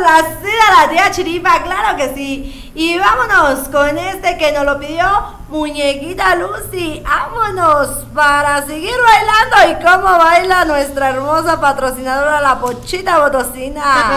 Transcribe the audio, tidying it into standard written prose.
complacida la tía Chiripa, claro que sí. Y vámonos con este que nos lo pidió Muñequita Lucy. Vámonos para seguir bailando y cómo baila nuestra hermosa patrocinadora, la Pochita Botocina.